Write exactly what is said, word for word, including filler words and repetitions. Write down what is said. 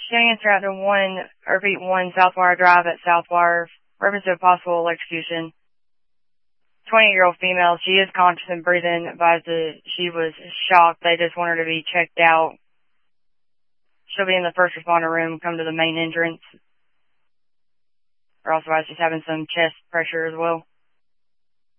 Showing answer out to one, or repeat one Southwire Drive at Southwire. Reference to a possible electrocution. twenty-year-old female. She is conscious and breathing. Advised that she was shocked. They just want her to be checked out. She'll be in the first responder room. Come to the main entrance. Or also, I was just having some chest pressure as well.